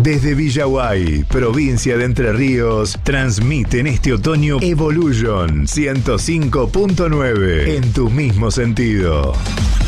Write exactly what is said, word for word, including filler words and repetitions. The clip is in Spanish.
Desde Villaguay, provincia de Entre Ríos, transmiten este otoño Evolution ciento cinco punto nueve en tu mismo sentido.